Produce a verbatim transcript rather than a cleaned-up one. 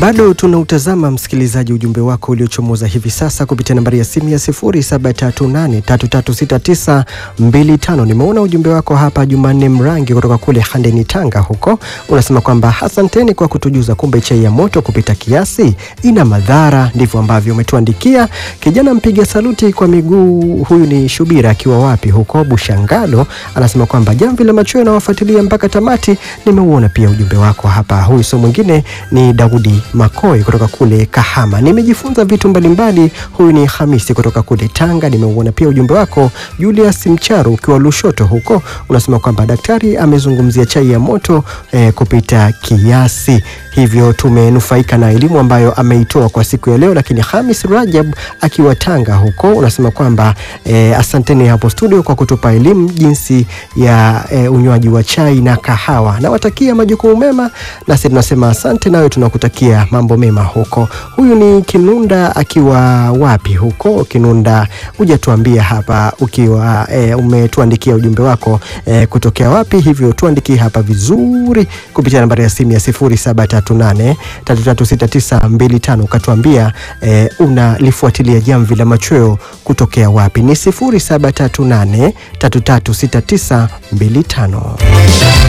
Bado tunautazama msikilizaji ujumbe wako uliochomoza hivi sasa kupitia nambari ya simu ya sifuri saba tatu nane tatu tatu sita tisa mbili tano. Nimeona ujumbe wako hapa Jumanne Mrangi kutoka kule Handeni Tanga huko. Unasema kwamba asanteni kwa kutujuza, kumbe chai ya moto kupita kiasi ina madhara. Ndivyo ambavyo umetuandikia. Kijana mpiga saluti kwa miguu, huyu ni Shubira akiwa wapi huko Bushangalo, anasema kwamba Jamvi la Machweo na wafuatilia mpaka tamati. Nimeuona pia ujumbe wako hapa. Huyu sio mwingine ni Daudi Makoi kutoka kule Kahama. Nimejifunza vitu mbalimbali. Huyu ni Hamisi kutoka kule Tanga. Nimeuona pia ujumbe wako. Julius Mcharu ukiwa Lushoto huko, unasema kwamba daktari amezungumzia chai ya moto eh, kupita kiasi. Hivyo tumenufaika na elimu ambayo ameitoa kwa siku ya leo. Lakini Hamis Rajab akiwa Tanga huko, unasema kwamba eh, asanteni hapo studio kwa kutupa elimu jinsi ya eh, unywaji wa chai na kahawa. Na watakia majukumu mema, na sisi tunasema asante, nawe tunakutakia mambo mema huko. Huyu ni Kinunda akiwa wapi huko Kinunda, hujatuambia hapa ukiwa e, umetuandikia ujumbe wako e, kutokea wapi. Hivyo tuandikie hapa vizuri kupitia nambari ya simu ya sifuri saba tatu nane tatu tatu sita tisa mbili tano, ukatuambia e, unalifuatilia Jamvi la Machweo kutokea wapi. Ni sifuri saba tatu nane tatu tatu sita tisa mbili tano.